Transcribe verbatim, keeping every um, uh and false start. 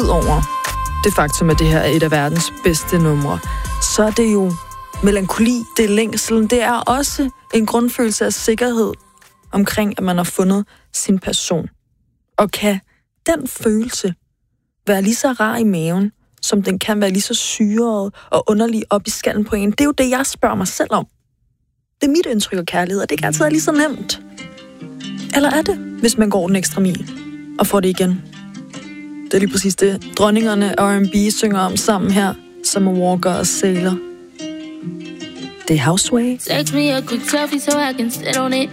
Udover det faktum, at det her er et af verdens bedste numre, så er det jo melankoli, det er længselen, det er også en grundfølelse af sikkerhed omkring, at man har fundet sin person. Og kan den følelse være lige så rar i maven, som den kan være lige så syret og underlig op i skallen på en? Det er jo det, jeg spørger mig selv om. Det er mit indtryk af kærlighed, og det kan altid er lige så nemt. Eller er det, hvis man går den ekstra mil og får det igen? Det er lige præcis det, dronningerne og R and B synger om sammen her, som Walker og Sailor. Det er Houseway. Text me a quick selfie so I can sit on it.